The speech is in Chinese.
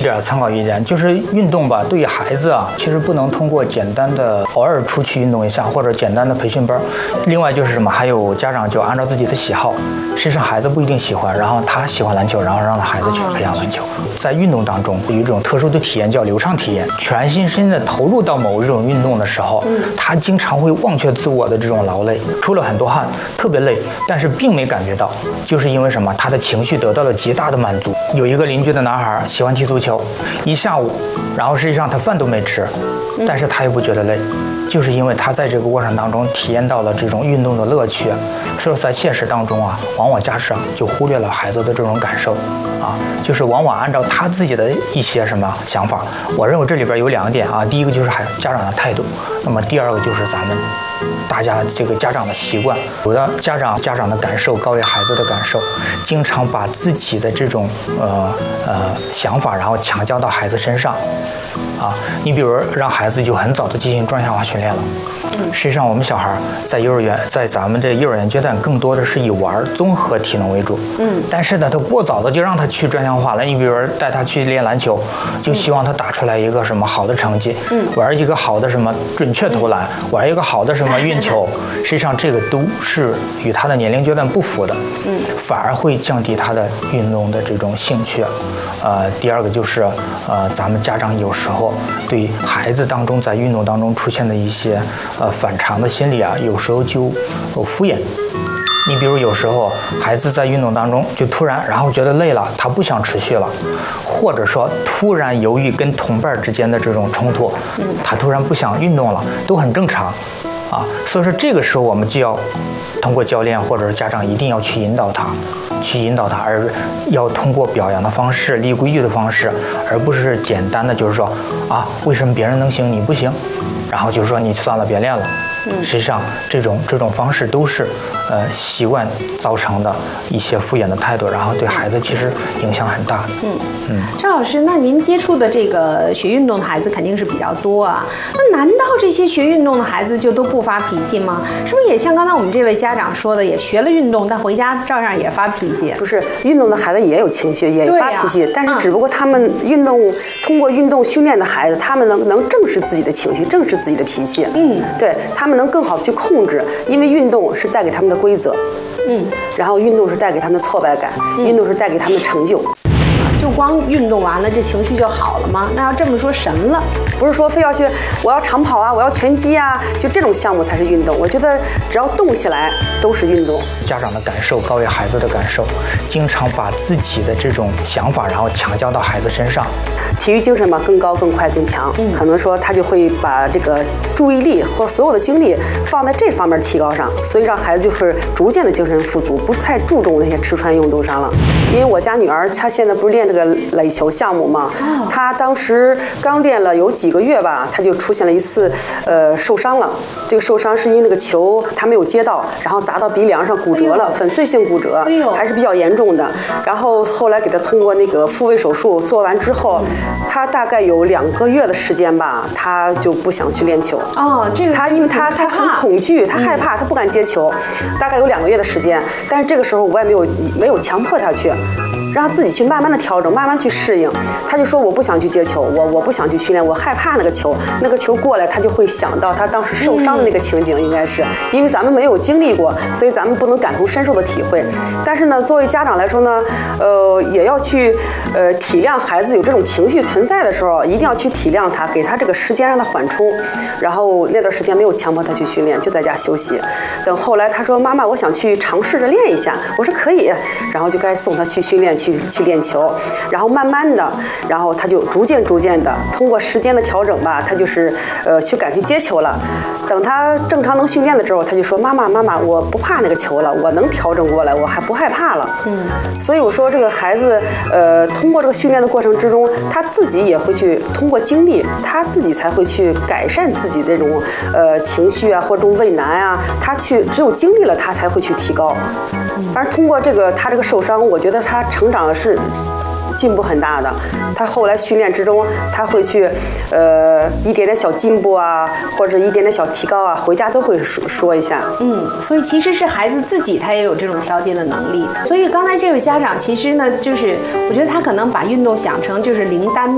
点参考意见，就是运动吧，对于孩子啊，其实不能通过简单的偶尔出去运动一下，或者简单的培训班。另外就是什么，还有家长就按照自己的喜好，实际上孩子不一定喜欢，然后他喜欢篮球，然后让他孩子去培养篮球。在运动当中有一种特殊的体验叫流畅体验，全心身的投入到某一种运动的时候，他经常会忘却自我的这种劳累，出了很多汗，特别累，但是并没感觉到，就是因为什么？他的情绪得到了极大的满足。有一个邻居的男孩喜欢踢足球，一下午，然后实际上他饭都没吃，但是他也不觉得累，就是因为他在这个过程当中体验到了这种运动的乐趣。所以在现实当中啊，往往家长就忽略了孩子的这种感受啊，就是往往按照他自己的一些什么想法。我认为这里边有2点啊，第一个就是家长的态度，那么第二个就是咱们大家这个家长的习惯。有的家长的感受高于孩子的感受，经常把自己的这种想法然后强加到孩子身上啊。你比如让孩子就很早的进行专项化训练了。实际上我们小孩在幼儿园，在咱们这幼儿园阶段更多的是以玩综合体能为主。但是呢，他过早的就让他去专项化了。你比如带他去练篮球，就希望他打出来一个什么好的成绩，玩一个好的什么准确投篮，玩一个好的什么运球。实际上这个都是与他的年龄阶段不符的，反而会降低他的运动的这种兴趣。第二个就是咱们家长有时候对孩子当中在运动当中出现的一些反常的心理啊，有时候就敷衍。你比如有时候孩子在运动当中就突然然后觉得累了，他不想持续了，或者说突然由于跟同伴之间的这种冲突，他突然不想运动了，都很正常啊。所以说这个时候我们就要通过教练或者是家长一定要去引导他，而要通过表扬的方式、立规矩的方式，而不是简单的就是说啊，为什么别人能行你不行，然后就说你算了别练了。实际上这种方式都是习惯造成的一些敷衍的态度，然后对孩子其实影响很大的。 张老师，那您接触的这个学运动的孩子肯定是比较多啊，那难道这些学运动的孩子就都不发脾气吗？是不是也像刚才我们这位家长说的，也学了运动，但回家照样也发脾气？ 不是，运动的孩子也有情绪，也发脾气，但是只不过他们通过运动训练的孩子，他们能正视自己的情绪，正视自己的脾气。对，他们能更好的去控制，因为运动是带给他们的规则。然后运动是带给他们的挫败感，运动是带给他们的成就。 就光运动完了，这情绪就好了吗？那要这么说神了。 不是说非要去，我要长跑啊，我要拳击啊，就这种项目才是运动。我觉得只要动起来都是运动。 家长的感受高于孩子的感受，经常把自己的这种想法然后强加到孩子身上。 体育精神嘛，更高、更快、更强。可能说他就会把这个注意力和所有的精力放在这方面提高上，所以让孩子就是逐渐的精神富足，不太注重那些吃穿用度上了。因为我家女儿她现在不是练这个垒球项目嘛，她当时刚练了有几个月吧，她就出现了一次受伤了。这个受伤是因为那个球她没有接到，然后砸到鼻梁上骨折了，粉碎性骨折，还是比较严重的。然后后来给她通过那个复位手术做完之后，她大概有2个月的时间吧，她就不想去练球。 这个她因为她很恐惧，她害怕，她不敢接球，大概有2个月的时间。但是这个时候我也没有强迫她去。让他自己去慢慢的调整，慢慢去适应。他就说我不想去接球，我不想去训练，我害怕那个球过来，他就会想到他当时受伤的那个情景，应该是因为咱们没有经历过，所以咱们不能感同身受的体会。但是呢，作为家长来说呢，也要去体谅孩子有这种情绪存在的时候，一定要去体谅他，给他这个时间让他缓冲。然后那段时间没有强迫他去训练，就在家休息。等后来他说妈妈，我想去尝试着练一下，我说可以，然后就该送他去训练。去练球，然后慢慢的，然后他就逐渐的通过时间的调整吧，他就是去敢去接球了。等他正常能训练的时候，他就说妈妈，我不怕那个球了，我能调整过来，我还不害怕了。所以我说这个孩子通过这个训练的过程之中，他自己也会去通过经历，他自己才会去改善自己这种情绪啊或者这种畏难啊，他只有经历了他才会去提高。而通过他这个受伤，我觉得他成长是进步很大的。他后来训练之中，他会去一点点小进步啊，或者一点点小提高啊，回家都会说一下。 所以其实是孩子自己他也有这种调节的能力。所以刚才这位家长其实呢，就是我觉得他可能把运动想成就是灵丹